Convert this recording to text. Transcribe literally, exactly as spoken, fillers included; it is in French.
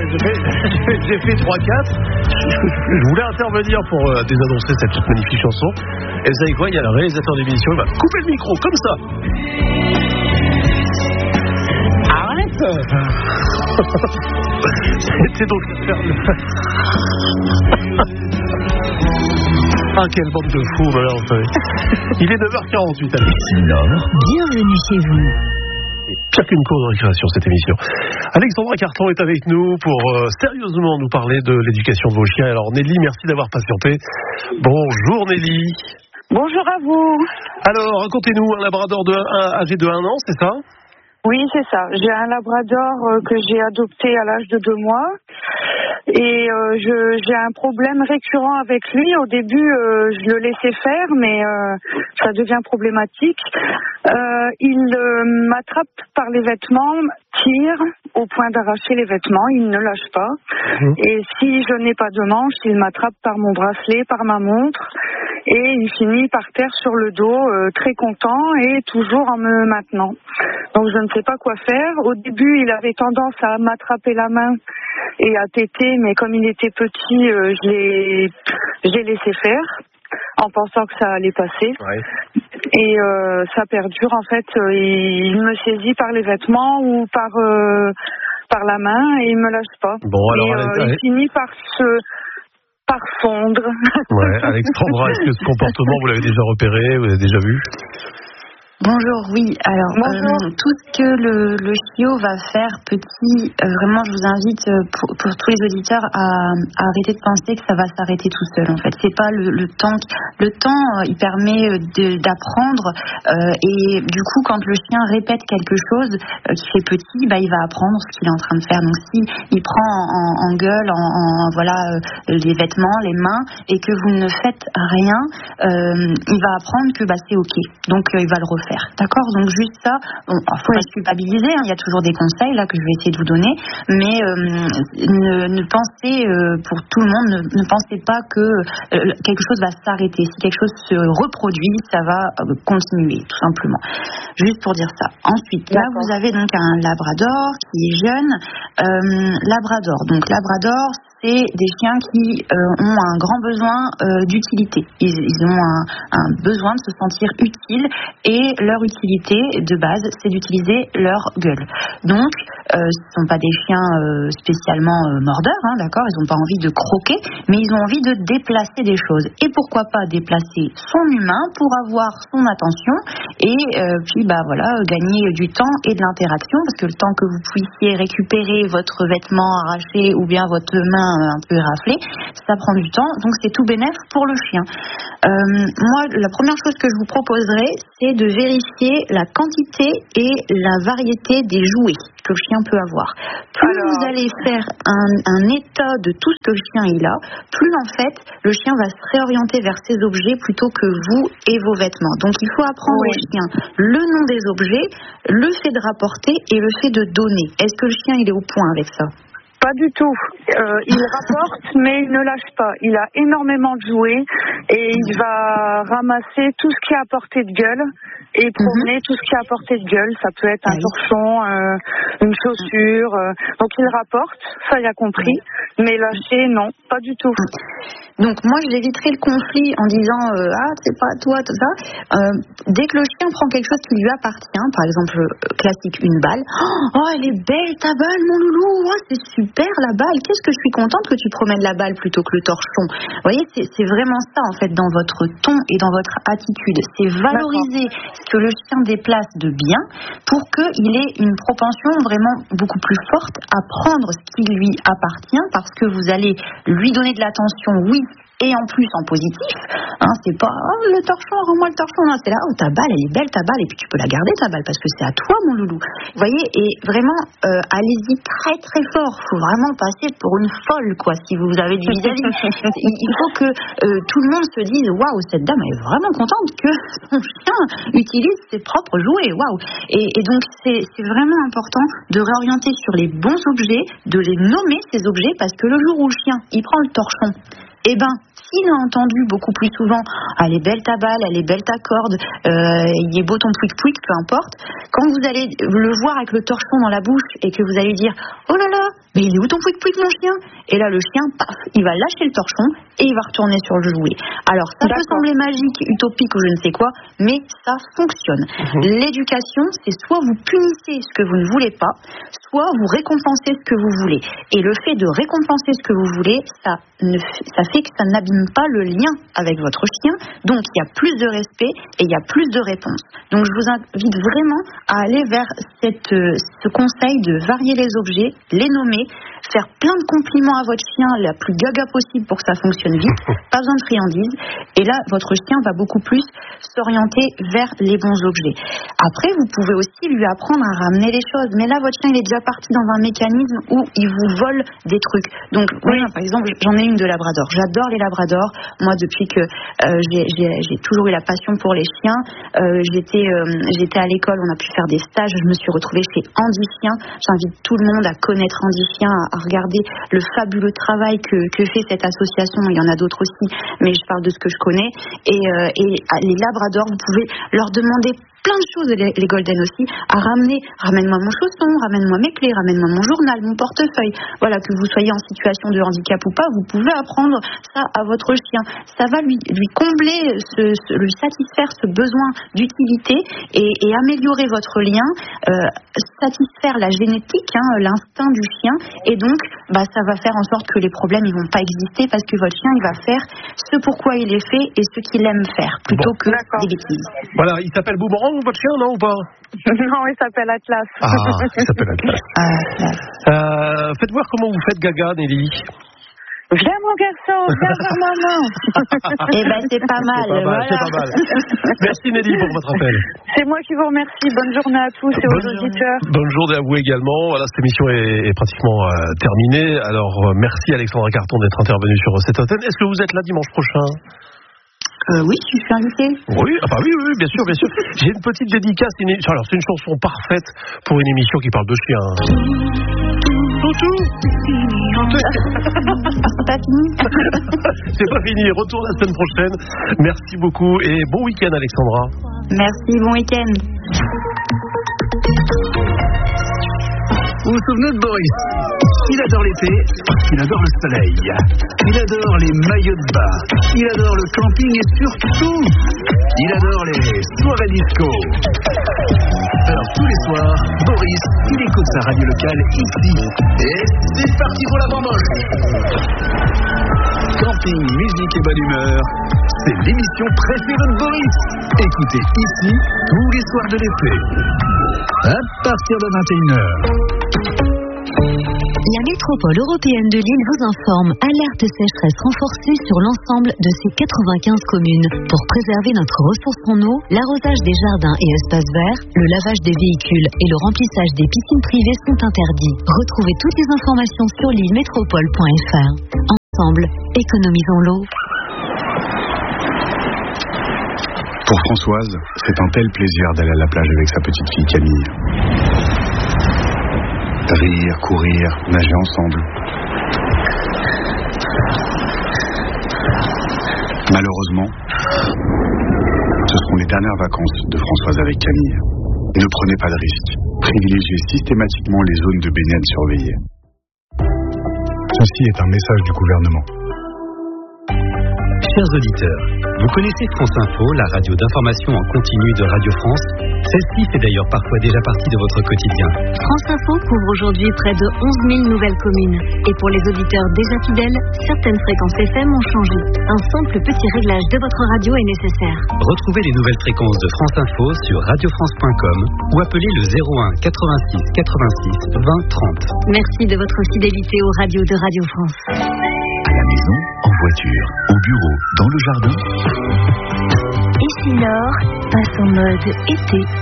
j'ai fait, j'ai fait trois quatre. Je, je voulais intervenir pour euh, désannoncer cette toute magnifique chanson. Et vous savez quoi, il y a le réalisateur de l'émission, il va couper le micro comme ça. Arrête. C'était donc ah, quelle bande de fous, voilà, en fait. Il est neuf heures quarante-huit, allez. Nord, bienvenue chez vous. Pire qu'une cour de récréation, cette émission. Alexandra Carton est avec nous pour euh, sérieusement nous parler de l'éducation de vos chiens. Alors Nelly, merci d'avoir patienté. Bonjour Nelly. Bonjour à vous. Alors, racontez-nous un labrador de un, âgé de un an, c'est ça ? Oui, c'est ça. J'ai un labrador euh, que j'ai adopté à l'âge de deux mois. Et euh, je, j'ai un problème récurrent avec lui. Au début, euh, je le laissais faire, mais euh, ça devient problématique. Euh, il euh, m'attrape par les vêtements, tire au point d'arracher les vêtements. Il ne lâche pas. Mmh. Et si je n'ai pas de manche, il m'attrape par mon bracelet, par ma montre. Et il finit par terre sur le dos, euh, très content et toujours en me maintenant. Donc je ne sais pas quoi faire. Au début, il avait tendance à m'attraper la main et à téter, mais comme il était petit, euh, je l'ai, je l'ai laissé faire en pensant que ça allait passer. Ouais. Et euh, ça perdure en fait. Euh, il me saisit par les vêtements ou par euh, par la main et il me lâche pas. Bon, alors, et euh, allez, allez. il finit par se par fondre. Ouais, Alexandra, est-ce que ce comportement vous l'avez déjà repéré, vous l'avez déjà vu ? Bonjour, oui. Alors, Bonjour. Euh, tout ce que le, le chiot va faire petit, euh, vraiment, je vous invite euh, pour, pour tous les auditeurs à, à arrêter de penser que ça va s'arrêter tout seul. En fait, c'est pas le, le temps. Le temps, euh, il permet de, d'apprendre. Euh, et du coup, quand le chien répète quelque chose euh, qui fait petit, bah, il va apprendre ce qu'il est en train de faire. Donc, si il prend en, en gueule, en, en voilà, euh, les vêtements, les mains, et que vous ne faites rien, euh, il va apprendre que bah, c'est ok. Donc, euh, il va le refaire. D'accord, donc juste ça, il ne faut pas se culpabiliser, hein, il y a toujours des conseils là que je vais essayer de vous donner, mais euh, ne, ne pensez, euh, pour tout le monde, ne, ne pensez pas que euh, quelque chose va s'arrêter. Si quelque chose se reproduit, ça va euh, continuer, tout simplement. Juste pour dire ça. Ensuite, là, D'accord. vous avez donc un labrador qui est jeune. Euh, labrador, donc labrador, c'est des chiens qui euh, ont un grand besoin euh, d'utilité. Ils, ils ont un, un besoin de se sentir utiles et leur utilité de base, c'est d'utiliser leur gueule. Donc, euh, ce ne sont pas des chiens euh, spécialement euh, mordeurs, hein, d'accord ? Ils n'ont pas envie de croquer, mais ils ont envie de déplacer des choses. Et pourquoi pas déplacer son humain pour avoir son attention et euh, puis bah voilà, gagner du temps et de l'interaction, parce que le temps que vous puissiez récupérer votre vêtement arraché ou bien votre main un peu raflé, ça prend du temps, donc c'est tout bénef pour le chien. Euh, moi, la première chose que je vous proposerais, c'est de vérifier la quantité et la variété des jouets que le chien peut avoir. Plus Alors... vous allez faire un, un état de tout ce que le chien il a, plus en fait le chien va se réorienter vers ses objets plutôt que vous et vos vêtements. Donc il faut apprendre oui. au chien le nom des objets, le fait de rapporter et le fait de donner. Est-ce que le chien il est au point avec ça ? Pas du tout. Euh, il rapporte, mais il ne lâche pas. Il a énormément de jouets et il va ramasser tout ce qui est à portée de gueule et promener mm-hmm. tout ce qui est à portée de gueule. Ça peut être un oui. torchon, euh, une chaussure. Euh, donc il rapporte, ça il a compris, mais lâcher, non, pas du tout. Donc moi je éviterai le conflit en disant euh, ah c'est pas toi tout ça. Euh, dès que le chien prend quelque chose qui lui appartient, par exemple euh, classique une balle, oh elle est belle ta balle mon loulou, oh, c'est super la balle, qu'est-ce que je suis contente que tu promènes la balle plutôt que le torchon. Vous voyez c'est, c'est vraiment ça en fait dans votre ton et dans votre attitude, c'est valoriser D'accord. ce que le chien déplace de bien pour qu'il ait une propension vraiment beaucoup plus forte à prendre ce qui lui appartient parce que vous allez lui donner de l'attention, oui, et en plus en positif, hein, c'est pas oh, le torchon, rends-moi le torchon, non, c'est là, oh ta balle, elle est belle ta balle, et puis tu peux la garder ta balle parce que c'est à toi mon loulou. Vous voyez, et vraiment, euh, allez-y très très fort, faut vraiment passer pour une folle quoi, si vous avez du vis-à-vis. Il faut que euh, tout le monde se dise waouh, cette dame elle est vraiment contente que son chien utilise ses propres jouets, waouh. Et, et donc c'est, c'est vraiment important de réorienter sur les bons objets, de les nommer ces objets, parce que le jour où le chien il prend le torchon, eh ben, s'il a entendu beaucoup plus souvent « elle est belle ta balle, elle est belle ta corde, euh, il est beau ton pouic-pouic », peu importe, quand vous allez le voir avec le torchon dans la bouche et que vous allez dire « oh là là, mais il est où ton pouic-pouic, mon chien? Et là, le chien, paf, il va lâcher le torchon et il va retourner sur le jouet. Alors, ça D'accord. peut sembler magique, utopique ou je ne sais quoi, mais ça fonctionne. Mmh. L'éducation, c'est soit vous punissez ce que vous ne voulez pas, soit vous récompensez ce que vous voulez. Et le fait de récompenser ce que vous voulez, ça, ne, ça fait que ça n'abîme pas le lien avec votre chien. Donc, il y a plus de respect et il y a plus de réponses. Donc, je vous invite vraiment à aller vers cette, ce conseil de varier les objets, les nommer, faire plein de compliments à votre chien la plus gaga possible pour que ça fonctionne vite, pas besoin de friandises, et là votre chien va beaucoup plus s'orienter vers les bons objets. Après vous pouvez aussi lui apprendre à ramener les choses, mais là votre chien il est déjà parti dans un mécanisme où il vous vole des trucs. Donc oui. Moi par exemple j'en ai une de labrador, j'adore les labradors, moi depuis que euh, j'ai, j'ai, j'ai toujours eu la passion pour les chiens, euh, j'étais, euh, j'étais à l'école, on a pu faire des stages, je me suis retrouvée chez Andy Chien, j'invite tout le monde à connaître Andy Chien, à regarder le fabuleux travail que, que fait cette association. Il y en a d'autres aussi, mais je parle de ce que je connais. Et, euh, et les labradors, vous pouvez leur demander plein de choses, les, les golden aussi, à ramener. Ramène-moi mon chausson, ramène-moi mes clés, ramène-moi mon journal, mon portefeuille. Voilà, que vous soyez en situation de handicap ou pas, vous pouvez apprendre ça à votre chien. Ça va lui, lui combler, ce, ce, lui satisfaire ce besoin d'utilité et, et améliorer votre lien, euh, satisfaire la génétique, hein, l'instinct du chien, et donc bah, ça va faire en sorte que les problèmes ils vont pas exister parce que votre chien il va faire ce pourquoi il est fait et ce qu'il aime faire, plutôt bon, que d'accord. des bêtises. Voilà, il s'appelle Boomerang votre chien, non ou pas? Non, il s'appelle Atlas. Ah, il s'appelle Atlas. Atlas. Euh, faites voir comment vous faites gaga, Nelly. Viens mon garçon, viens voir maman. Eh ben c'est pas mal. C'est pas mal, voilà. c'est pas mal. Merci Nelly pour votre appel. C'est moi qui vous remercie. Bonne journée à tous et Bonne aux auditeurs. Bonne journée à vous également. Voilà, cette émission est, est pratiquement euh, terminée. Alors euh, merci Alexandra Carton d'être intervenue sur cette antenne. Est-ce que vous êtes là dimanche prochain? Euh, oui, je suis invitée. Oui, ah bah oui, oui, bien sûr, bien sûr. J'ai une petite dédicace. Une... Alors, c'est une chanson parfaite pour une émission qui parle de chiens. Toutou. C'est pas fini. C'est pas fini. Retour la semaine prochaine. Merci beaucoup et bon week-end, Alexandra. Merci, bon week-end. Vous vous souvenez de Boris? Il adore l'été, il adore le soleil, il adore les maillots de bain, il adore le camping et surtout, il adore les soirées disco. Alors tous les soirs, Boris, il écoute sa radio locale ici. Et c'est parti pour la bamboche. Camping, musique et bonne humeur, c'est l'émission préférée de Boris. Écoutez ici tous les soirs de l'été, à partir de vingt et une heures. La métropole européenne de Lille vous informe. Alerte sécheresse renforcée sur l'ensemble de ses quatre-vingt-quinze communes. Pour préserver notre ressource en eau, l'arrosage des jardins et espaces verts, le lavage des véhicules et le remplissage des piscines privées sont interdits. Retrouvez toutes les informations sur lille métropole point f r. Ensemble, économisons l'eau. Pour Françoise, c'est un tel plaisir d'aller à la plage avec sa petite fille Camille. Rire, courir, nager ensemble. Malheureusement, ce seront les dernières vacances de Françoise avec Camille. Ne prenez pas de risques. Privilégiez systématiquement les zones de baignade surveillées. Ceci est un message du gouvernement. Chers auditeurs, vous connaissez France Info, la radio d'information en continu de Radio France. Celle-ci fait d'ailleurs parfois déjà partie de votre quotidien. France Info couvre aujourd'hui près de onze mille nouvelles communes. Et pour les auditeurs déjà fidèles, certaines fréquences F M ont changé. Un simple petit réglage de votre radio est nécessaire. Retrouvez les nouvelles fréquences de France Info sur radio france point com ou appelez le zéro un quatre-vingt-six quatre-vingt-six vingt trente. Merci de votre fidélité aux radios de Radio France. À la maison, en voiture, au bureau, dans le jardin. Ici Nord passe en mode été.